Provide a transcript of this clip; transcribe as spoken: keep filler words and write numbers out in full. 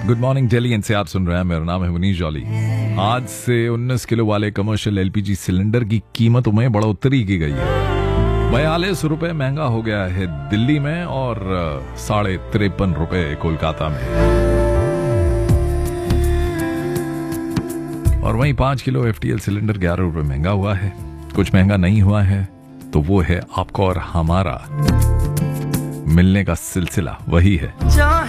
Good morning Delhi NCR सुन रहे हैं। मेरा नाम है मनीष जॉली। आज से उन्नीस किलो वाले कमर्शियल एलपीजी सिलेंडर की कीमतों में बढ़ोतरी की गई है। बयालीस रुपए महंगा हो गया है दिल्ली में और साढ़े तिरपन रुपए कोलकाता में। और वहीं पांच किलो एफटीएल सिलेंडर ग्यारह रुपए महंगा हुआ है। कुछ महंगा नहीं हुआ है तो वो है आपका और हमारा मिलने का सिलसिला, वही है।